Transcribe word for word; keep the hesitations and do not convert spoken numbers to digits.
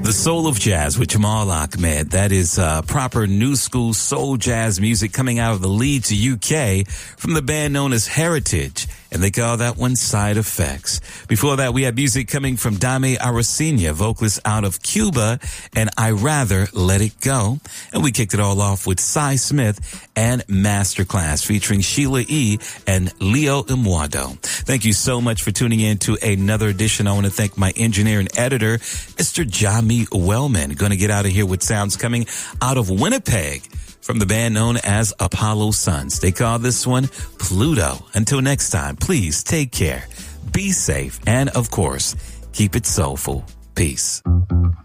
The Soul of Jazz with Jamal Ahmed. That is uh, proper new school soul jazz music coming out of the Leeds, U K, from the band known as Heritage, and they call that one Side Effects. Before that, we had music coming from Dame Aracena, vocalist out of Cuba, and I Rather Let It Go. And we kicked it all off with Cy Smith and Masterclass featuring Sheila E. and Leo Imwado. Thank you so much for tuning in to another edition. I want to thank my engineer and editor, Mister Jami Wellman. Going to get out of here with sounds coming out of Winnipeg from the band known as Apollo Sons. They call this one Pluto. Until next time, please take care, be safe, and of course, keep it soulful. Peace.